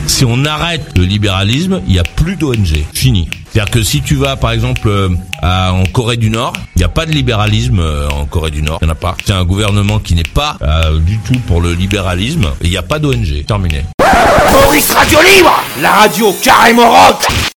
Si on arrête le libéralisme, il n'y a plus d'ONG. Fini. C'est-à-dire que si tu vas, par exemple, en Corée du Nord, il n'y a pas de libéralisme en Corée du Nord. Il n'y en a pas. C'est un gouvernement qui n'est pas du tout pour le libéralisme. Et il n'y a pas d'ONG. Terminé. Maurice Radio Libre, la radio carrément rock.